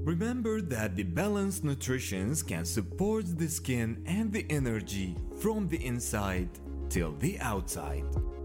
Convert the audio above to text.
Remember that the balanced nutrition can support the skin and the energy from the inside till the outside.